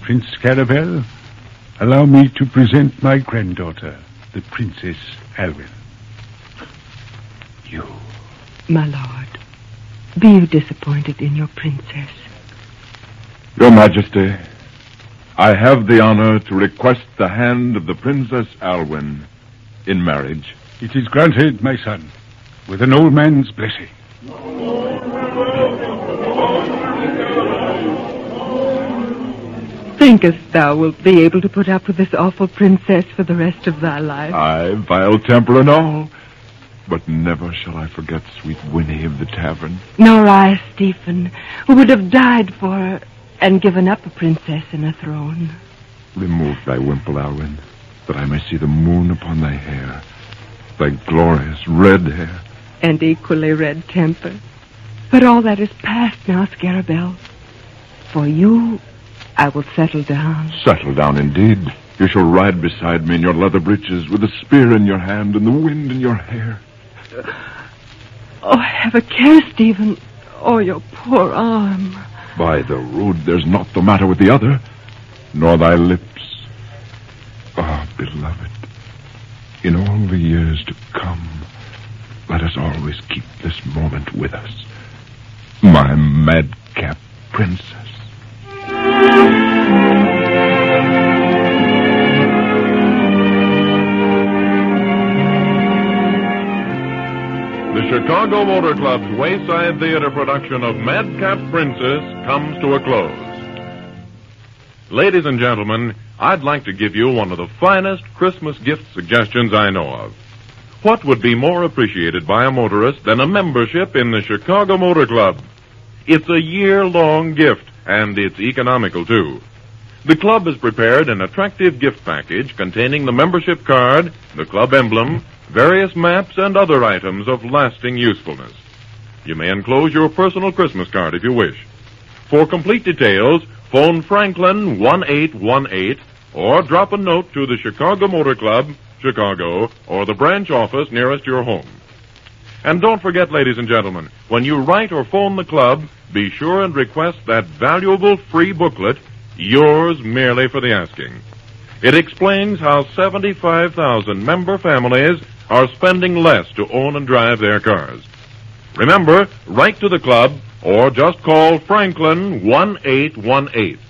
Prince Carabel, allow me to present my granddaughter, the Princess Alwyn. You. My lord, be you disappointed in your princess? Your Majesty, I have the honor to request the hand of the Princess Alwyn in marriage. It is granted, my son, with an old man's blessing. Thinkest thou wilt be able to put up with this awful princess for the rest of thy life? Aye, vile temper and all. But never shall I forget sweet Winnie of the tavern. Nor I, Stephen, who would have died for her and given up a princess and a throne. Remove thy wimple, Alwyn, that I may see the moon upon thy hair, thy glorious red hair. And equally red temper. But all that is past now, Scarabell. For you, I will settle down. Settle down, indeed. You shall ride beside me in your leather breeches with a spear in your hand and the wind in your hair. Oh, have a care, Stephen. Oh, your poor arm. By the rood, there's naught the matter with the other, nor thy lips. Ah, beloved, in all the years to come, let us always keep this moment with us. My madcap princess. The Chicago Motor Club's Wayside Theater production of Madcap Princess comes to a close. Ladies and gentlemen, I'd like to give you one of the finest Christmas gift suggestions I know of. What would be more appreciated by a motorist than a membership in the Chicago Motor Club? It's a year-long gift, and it's economical, too. The club has prepared an attractive gift package containing the membership card, the club emblem, various maps, and other items of lasting usefulness. You may enclose your personal Christmas card if you wish. For complete details, phone Franklin 1818 or drop a note to the Chicago Motor Club, Chicago, or the branch office nearest your home. And don't forget, ladies and gentlemen, when you write or phone the club, be sure and request that valuable free booklet, Yours Merely for the Asking. It explains how 75,000 member families are spending less to own and drive their cars. Remember, write to the club or just call Franklin 1818.